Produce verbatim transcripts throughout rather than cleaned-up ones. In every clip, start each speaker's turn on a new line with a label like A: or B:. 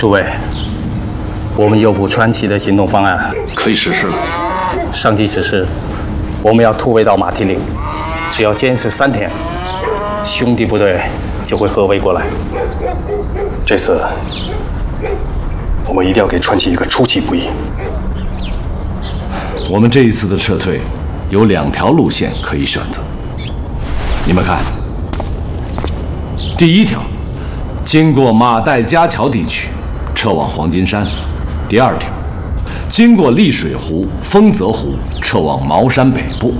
A: 诸位，我们有部传奇的行动方案，
B: 可以实施了。
A: 上级指示，我们要突围到马蹄岭，只要坚持三天，兄弟部队就会合围过来。
C: 这次，我们一定要给传奇一个出其不意。
B: 我们这一次的撤退有两条路线可以选择，你们看，第一条，经过马岱夹桥地区，撤往黄金山；第二条，经过丽水湖、丰泽湖，撤往茅山北部。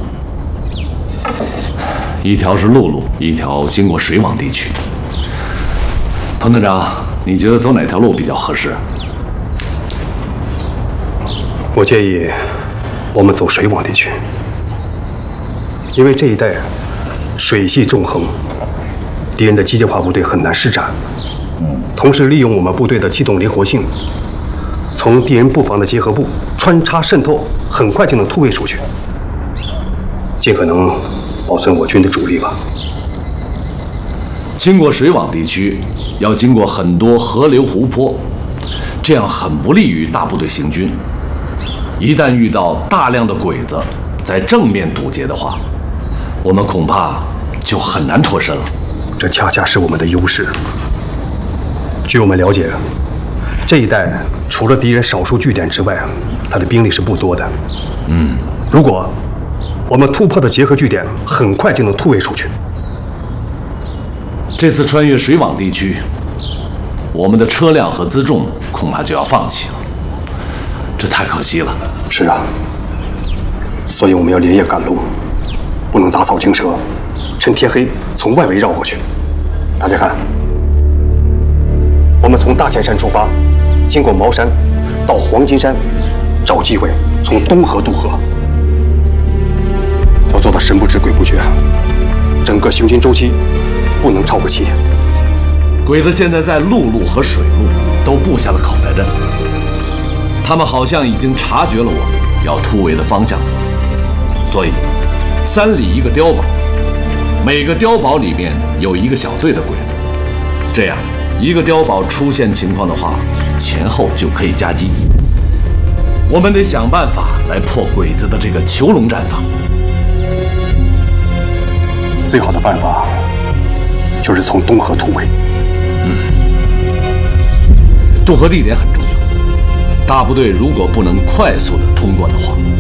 B: 一条是陆路，一条经过水网地区。彭团长，你觉得走哪条路比较合适？
C: 我建议我们走水网地区，因为这一带水系纵横，敌人的机械化部队很难施展。同时利用我们部队的机动灵活性，从敌人布防的结合部穿插渗透，很快就能突围出去，尽可能保存我军的主力吧。
B: 经过水网地区，要经过很多河流湖泊，这样很不利于大部队行军。一旦遇到大量的鬼子在正面堵截的话，我们恐怕就很难脱身了。
C: 这恰恰是我们的优势。据我们了解，这一带除了敌人少数据点之外，他的兵力是不多的。
B: 嗯，
C: 如果我们突破的结合据点，很快就能突围出去。
B: 这次穿越水网地区，我们的车辆和辎重恐怕就要放弃了，这太可惜了。
C: 是啊，所以我们要连夜赶路，不能打草惊蛇，趁天黑从外围绕过去。大家看，我们从大前山出发，经过茅山，到黄金山，找机会从东河渡河，要做到神不知鬼不觉，整个行军周期不能超过七天。
B: 鬼子现在在陆路和水路都布下了口袋阵，他们好像已经察觉了我们要突围的方向，所以三里一个碉堡，每个碉堡里面有一个小队的鬼子，这样一个碉堡出现情况的话，前后就可以夹击。我们得想办法来破鬼子的这个囚笼战法。
C: 最好的办法就是从东河突围。
B: 嗯，渡河地点很重要，大部队如果不能快速的通过的话，